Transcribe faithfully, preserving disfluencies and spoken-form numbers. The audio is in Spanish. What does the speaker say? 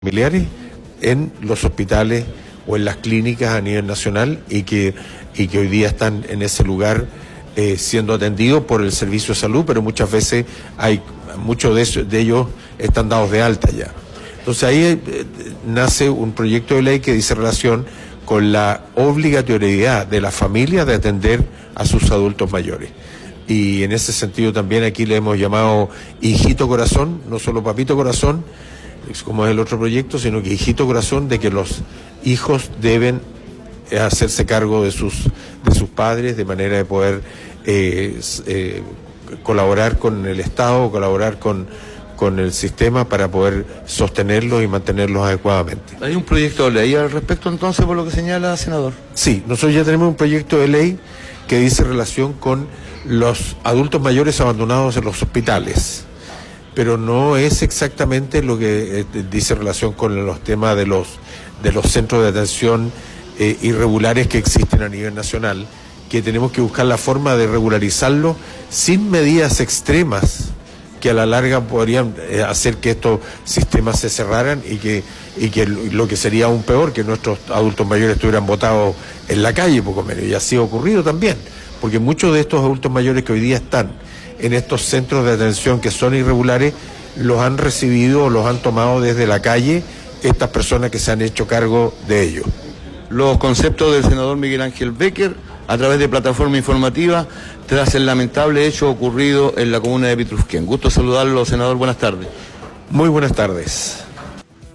familiares en los hospitales o en las clínicas a nivel nacional y que, y que hoy día están en ese lugar eh, siendo atendidos por el servicio de salud, pero muchas veces hay muchos de, eso, de ellos están dados de alta ya. Entonces ahí eh, nace un proyecto de ley que dice relación con la obligatoriedad de la familia de atender a sus adultos mayores. Y en ese sentido también aquí le hemos llamado hijito corazón, no solo papito corazón, como es el otro proyecto, sino que hijito corazón, de que los hijos deben hacerse cargo de sus de sus padres de manera de poder eh, eh, colaborar con el Estado, colaborar con, con el sistema para poder sostenerlos y mantenerlos adecuadamente. ¿Hay un proyecto de ley al respecto entonces, por lo que señala, senador? Sí, nosotros ya tenemos un proyecto de ley que dice relación con los adultos mayores abandonados en los hospitales, pero no es exactamente lo que eh, dice relación con los temas de los de los centros de atención eh, irregulares que existen a nivel nacional, que tenemos que buscar la forma de regularizarlo sin medidas extremas que a la larga podrían eh, hacer que estos sistemas se cerraran y que y que lo que sería aún peor, que nuestros adultos mayores estuvieran botados en la calle, poco menos, y así ha ocurrido también, porque muchos de estos adultos mayores que hoy día están en estos centros de atención que son irregulares, los han recibido o los han tomado desde la calle estas personas que se han hecho cargo de ellos. Los conceptos del senador Miguel Ángel Becker a través de plataforma informativa tras el lamentable hecho ocurrido en la comuna de Pitrufquén. Gusto saludarlo, senador, buenas tardes. Muy buenas tardes.